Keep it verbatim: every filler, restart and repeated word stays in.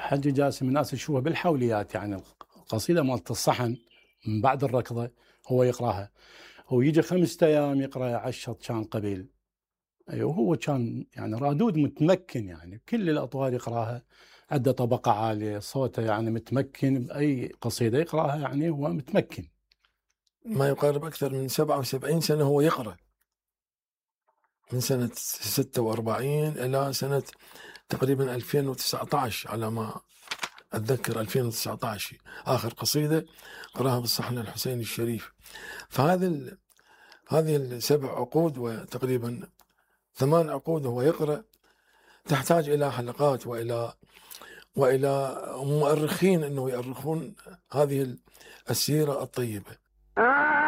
حجي جاسم الناس تشوفه بالحوليات، يعني القصيدة مالت الصحن من بعد الركضة هو يقراها، هو يجي خمسة أيام يقرأ عشرة كان قبيل. أيوه هو كان يعني رادود متمكن، يعني كل الأطوار يقراها، عنده طبقة عالية، صوته يعني متمكن، بأي قصيدة يقراها يعني هو متمكن. ما يقارب أكثر من سبعة وسبعين سنة هو يقرأ، من سنة ستة وأربعين إلى سنة تقريبا ألفين وتسعة عشر على ما أتذكر، ألفين وتسعة عشر آخر قصيدة قراها بالصحن الحسيني الشريف. فهذه ال... هذه السبع عقود وتقريبا ثمان عقود هو يقرأ، تحتاج إلى حلقات وإلى وإلى مؤرخين أنه يؤرخون هذه السيرة الطيبة.